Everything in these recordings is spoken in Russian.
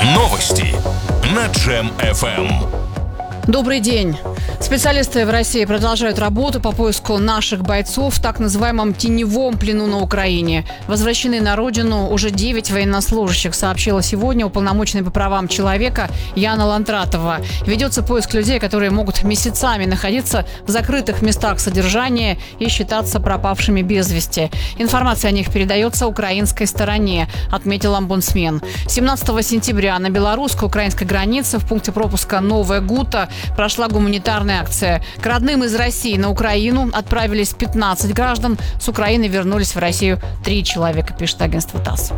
Новости на Джем-ФМ. Добрый день. Специалисты в России продолжают работу по поиску наших бойцов в так называемом теневом плену на Украине. Возвращены на родину уже 9 военнослужащих, сообщила сегодня уполномоченная по правам человека Яна Лантратова. Ведется поиск людей, которые могут месяцами находиться в закрытых местах содержания и считаться пропавшими без вести. Информация о них передается украинской стороне, отметил омбудсмен. 17 сентября на белорусско-украинской границе в пункте пропуска Новая Гута прошла гуманитарная акция. К родным из России на Украину отправились 15 граждан. С Украины вернулись в Россию 3 человека, пишет агентство ТАСС.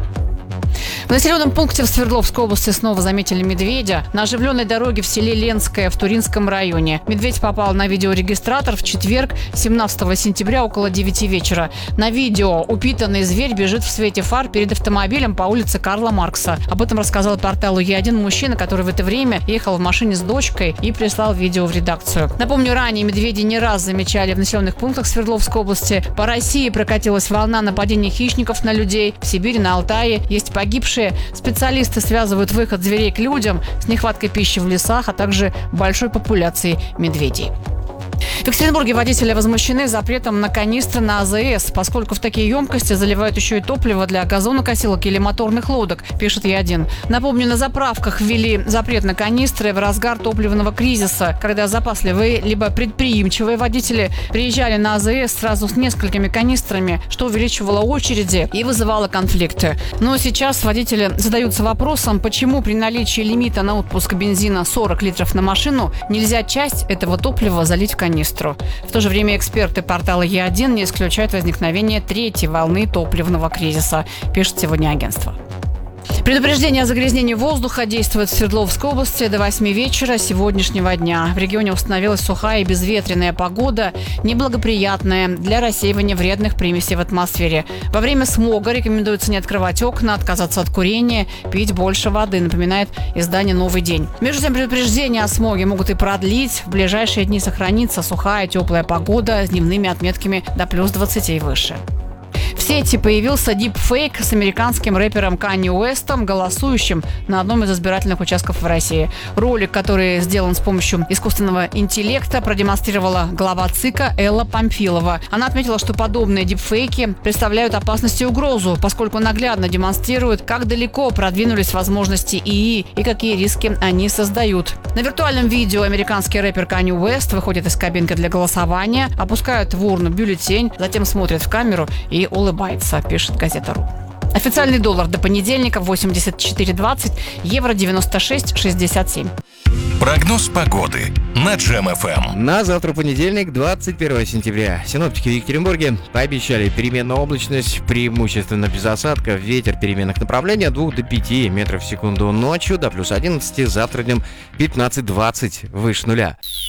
В населенном пункте в Свердловской области снова заметили медведя. На оживленной дороге в селе Ленское в Туринском районе. Медведь попал на видеорегистратор в четверг, 17 сентября, около 9 вечера. На видео упитанный зверь бежит в свете фар перед автомобилем по улице Карла Маркса. Об этом рассказал порталу Е1 мужчина, который в это время ехал в машине с дочкой и прислал видео в редакцию. Напомню, ранее медведей не раз замечали в населенных пунктах Свердловской области. По России прокатилась волна нападений хищников на людей. В Сибири, на Алтае есть погибшие. Специалисты связывают выход зверей к людям с нехваткой пищи в лесах, а также большой популяцией медведей. В Екатеринбурге водители возмущены запретом на канистры на АЗС, поскольку в такие емкости заливают еще и топливо для газонокосилок или моторных лодок, пишет Е1. Напомню, на заправках ввели запрет на канистры в разгар топливного кризиса, когда запасливые либо предприимчивые водители приезжали на АЗС сразу с несколькими канистрами, что увеличивало очереди и вызывало конфликты. Но сейчас водители задаются вопросом, почему при наличии лимита на отпуск бензина 40 литров на машину нельзя часть этого топлива залить в канистру. В то же время эксперты портала Е1 не исключают возникновение третьей волны топливного кризиса, пишет сегодня агентство. Предупреждение о загрязнении воздуха действует в Свердловской области до 8 вечера сегодняшнего дня. В регионе установилась сухая и безветренная погода, неблагоприятная для рассеивания вредных примесей в атмосфере. Во время смога рекомендуется не открывать окна, отказаться от курения, пить больше воды, напоминает издание «Новый день». Между тем, предупреждения о смоге могут и продлить. В ближайшие дни сохранится сухая, теплая погода с дневными отметками до плюс 20 и выше. В сети появился дипфейк с американским рэпером Канье Уэстом, голосующим на одном из избирательных участков в России. Ролик, который сделан с помощью искусственного интеллекта, продемонстрировала глава ЦИКа Элла Памфилова. Она отметила, что подобные дипфейки представляют опасность и угрозу, поскольку наглядно демонстрируют, как далеко продвинулись возможности ИИ и какие риски они создают. На виртуальном видео американский рэпер Канье Уэст выходит из кабинки для голосования, опускает в урну бюллетень, затем смотрит в камеру и улыбается, пишет газета.ру. Официальный доллар до понедельника 84.20, евро 96.67. Прогноз погоды на Джем-ФМ. На завтра понедельник, 21 сентября. Синоптики в Екатеринбурге пообещали переменную облачность, преимущественно без осадков, ветер переменных направлений от 2 до 5 метров в секунду ночью, до плюс 11, завтра днем 15-20 выше нуля.